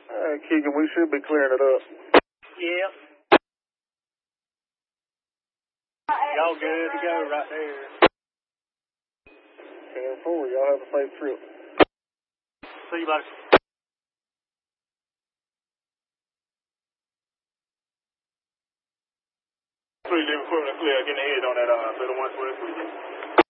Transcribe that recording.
Keegan, we should be clearing it up. Yeah. Y'all good to go right there. 10-4, y'all have a safe trip. See you, buddy. Clear, getting ahead on that little 112.